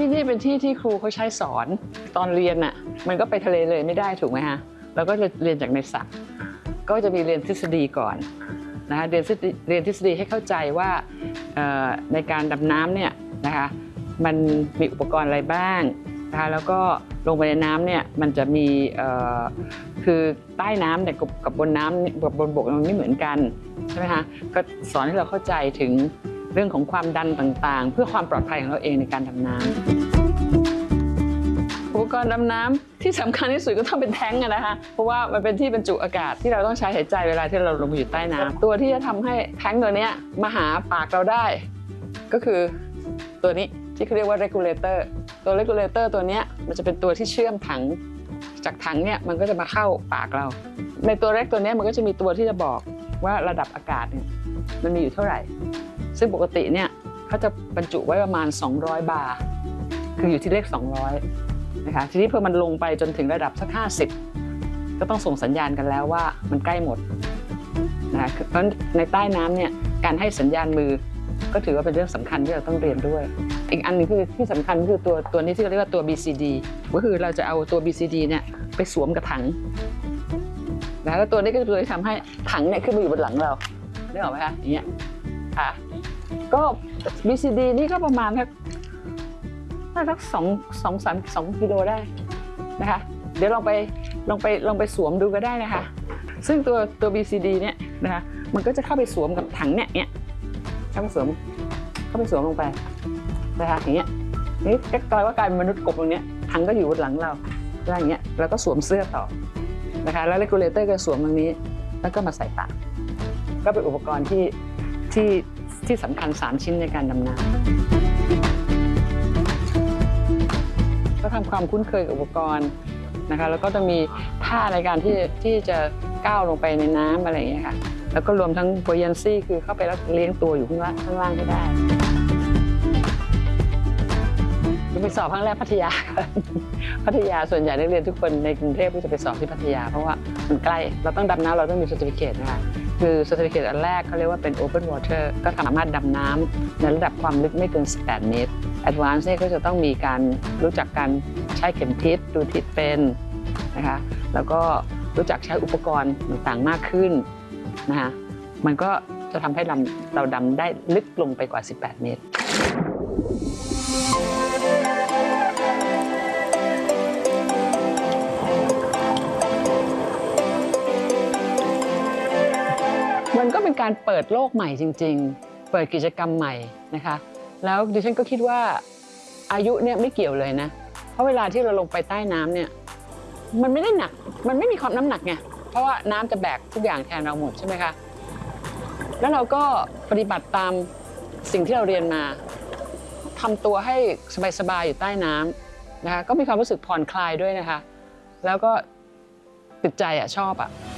ที่นี่เป็นที่ที่ครูเขาใช้สอนตอนเรียนน่ะมันก็ไปทะเลเลยไม่ได้ถูกไหมฮะเราก็จะเรียนจากในสระก็จะมีเรียนทฤษฎีก่อนนะคะเรียนทฤษฎีให้เข้าใจว่าในการดำน้ำเนี่ยนะคะมันมีอุปกรณ์อะไรบ้างนะคะแล้วก็ลงไปในน้ำเนี่ยมันจะมีคือใต้น้ำเนี่ยกับบนน้ำกับบนบกมันไม่เหมือนกันใช่ไหมคะก็สอนให้เราเข้าใจถึงเรื่องของความดันต่างๆเพื่อความปลอดภัยของเราเองในการดำน้ำอุปกรณ์ดำน้ำที่สำคัญที่สุดก็ต้องเป็นแท้งนะคะเพราะว่ามันเป็นที่บรรจุอากาศที่เราต้องใช้หายใจเวลาที่เราลงไปอยู่ใต้น้ำตัวที่จะทำให้แท้งตัวนี้มาหาปากเราได้ก็คือตัวนี้ที่เขาเรียกว่า regulator ตัว regulator ตัวนี้มันจะเป็นตัวที่เชื่อมถังจากถังเนี่ยมันก็จะมาเข้าปากเราในตัวเล็กตัวนี้มันก็จะมีตัวที่จะบอกว่าระดับอากาศเนี่ยมันมีอยู่เท่าไหร่ซึ่งปกติเนี่ยเขาจะบรรจุไว้ประมาณ200 บาร์คืออยู่ที่เลข200นะคะทีนี้พอมันลงไปจนถึงระดับสัก50ก็ต้องส่งสัญญาณกันแล้วว่ามันใกล้หมดนะคะเพราะในใต้น้ำเนี่ยการให้สัญญาณมือก็ถือว่าเป็นเรื่องสำคัญที่เราต้องเรียนด้วยอีกอันนึงคือที่สำคัญคือตัวนี้ที่เราเรียกว่าตัว BCD ก็คือเราจะเอาตัว BCD เนี่ยไปสวมกับถังนะแล้วตัวนี้ก็จะทำให้ถังเนี่ยขึ้นมาอยู่บนหลังเราได้ออกไหมคะอย่างเงี้ยค่ะก็ BCD นี่ก็ประมาณสัก2 กิโลได้นะคะเดี๋ยวลองไปสวมดูก็ได้นะคะซึ่งตัว BCD เนี่ยนะคะมันก็จะเข้าไปสวมกับถังเนี่ยเข้าไปสวมลงไปนะคะอย่างเงี้ยนี่กลายเป็นมนุษย์กบตรงนี้ถังก็อยู่บนหลังเราแล้วอย่างเงี้ยเราก็สวมเสื้อต่อนะคะแล้ว regulator ก็สวมตรงนี้แล้วก็มาใส่ปากก็เป็นอุปกรณ์ที่สำคัญ3 ชิ้นในการดำน้ำก็ทำความคุ้นเคยกับอุปกรณ์นะคะแล้วก็ต้องมีท่าในการที่จะก้าวลงไปในน้ำอะไรอย่างเงี้ยค่ะแล้วก็รวมทั้ง buoyancy คือเข้าไปแล้วเลี้ยงตัวอยู่ข้างล่างให้ได้ไปสอบครั้งแรกพัทยาส่วนใหญ่นักเรียนทุกคนในกรุงเทพก็จะไปสอบที่พัทยาเพราะว่ามันใกล้เราต้องดำน้ำเราต้องมี certificate นะคะคือ certificate อันแรกเขาเรียกว่าเป็น open water ก็สามารถดำน้ำในระดับความลึกไม่เกิน18 เมตร advance เนี่ยก็จะต้องมีการรู้จักการใช้เข็มทิศดูทิศเป็นนะคะแล้วก็รู้จักใช้อุปกรณ์ต่างๆมากขึ้นนะคะมันก็จะทำให้เราดำได้ลึกลงไปกว่า18 เมตรมันก็เป็นการเปิดโลกใหม่จริงๆเปิดกิจกรรมใหม่นะคะแล้วดิฉันก็คิดว่าอายุเนี่ยไม่เกี่ยวเลยนะเพราะเวลาที่เราลงไปใต้น้ำเนี่ยมันไม่ได้หนักมันไม่มีความน้ำหนักไงเพราะว่าน้ำจะแบกทุกอย่างแทนเราหมดใช่ไหมคะแล้วเราก็ปฏิบัติตามสิ่งที่เราเรียนมาทำตัวให้สบายๆอยู่ใต้น้ำนะคะก็มีความรู้สึกผ่อนคลายด้วยนะคะแล้วก็ติดใจชอบ